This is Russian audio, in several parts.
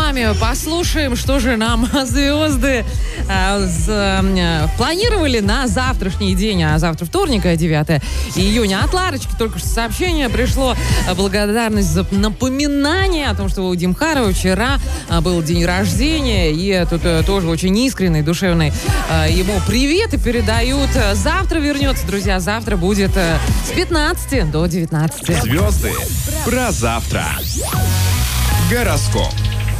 вами послушаем, что же нам звезды планировали на завтрашний день, а завтра вторник, 9 июня. От Ларочки только что сообщение пришло. Благодарность за напоминание о том, что у Димхарова вчера был день рождения, и тут тоже очень искренний, душевный ему привет и передают. Завтра вернется, друзья, завтра будет с 15 до 19. Звезды про завтра. Гороскоп.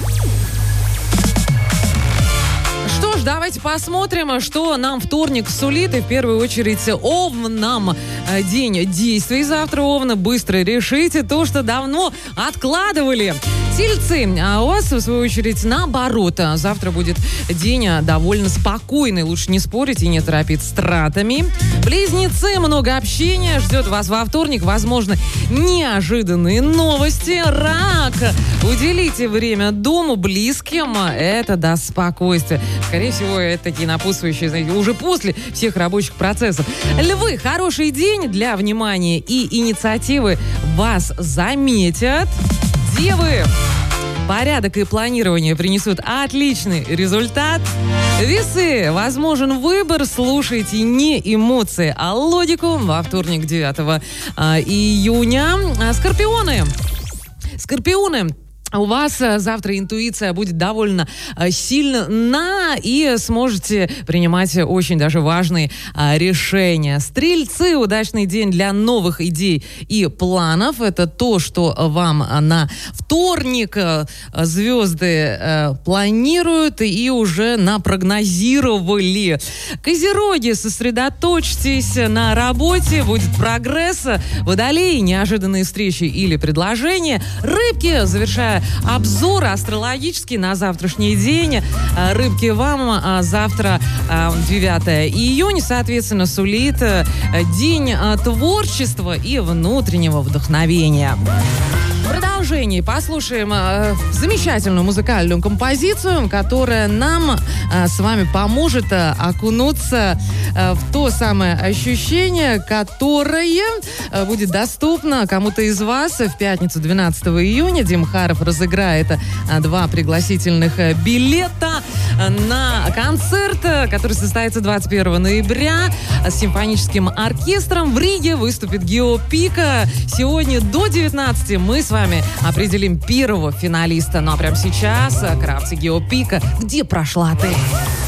Что ж, давайте посмотрим, что нам вторник сулит. И в первую очередь Овнам день действий. Завтра, Овны, быстро решите то, что давно откладывали. Тельцы, а у вас, в свою очередь, наоборот. Завтра будет день довольно спокойный. Лучше не спорить и не торопиться с тратами. Близнецы, много общения ждет вас во вторник. Возможно, неожиданные новости. Рак, уделите время дому, близким. Это даст спокойствие. Скорее всего, это такие напутствующие, знаете, уже после всех рабочих процессов. Львы, хороший день для внимания и инициативы. Вас заметят. Девы, порядок и планирование принесут отличный результат. Весы, возможен выбор, слушайте не эмоции, а логику. Во вторник, 9 июня. Скорпионы, у вас завтра интуиция будет довольно сильна и сможете принимать очень даже важные решения. Стрельцы, удачный день для новых идей и планов. Это то, что вам на вторник звезды планируют и уже напрогнозировали. Козероги, сосредоточьтесь на работе, будет прогресс. Водолеи, неожиданные встречи или предложения. Рыбки, завершая обзор астрологический на завтрашний день. Рыбки, вам завтра 9 июня, соответственно, сулит день творчества и внутреннего вдохновения. В продолжении послушаем замечательную музыкальную композицию, которая нам с вами поможет окунуться в то самое ощущение, которое будет доступно кому-то из вас в пятницу 12 июня. Димхаров разыграет 2 пригласительных билета на концерт, который состоится 21 ноября с симфоническим оркестром. В Риге выступит Гио Пика. Сегодня до 19 мы с вами определим первого финалиста. Ну а прямо сейчас Кравц и Гио Пика. Где прошла ты?